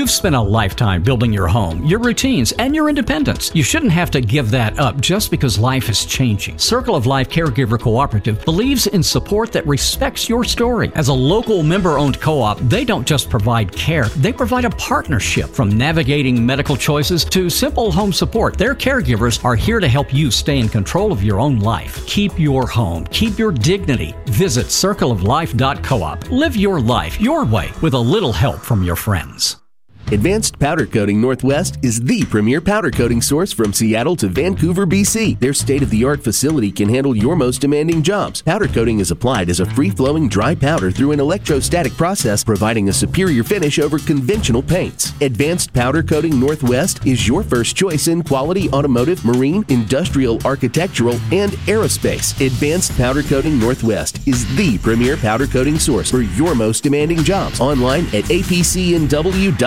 You've spent a lifetime building your home, your routines, and your independence. You shouldn't have to give that up just because life is changing. Circle of Life Caregiver Cooperative believes in support that respects your story. As a local member-owned co-op, they don't just provide care, they provide a partnership. From navigating medical choices to simple home support, their caregivers are here to help you stay in control of your own life. Keep your home, keep your dignity. Visit circleoflife.coop. Live your life your way with a little help from your friends. Advanced Powder Coating Northwest is the premier powder coating source from Seattle to Vancouver, BC. Their state-of-the-art facility can handle your most demanding jobs. Powder coating is applied as a free-flowing dry powder through an electrostatic process, providing a superior finish over conventional paints. Advanced Powder Coating Northwest is your first choice in quality automotive, marine, industrial, architectural, and aerospace. Advanced Powder Coating Northwest is the premier powder coating source for your most demanding jobs. Online at apcnw.com.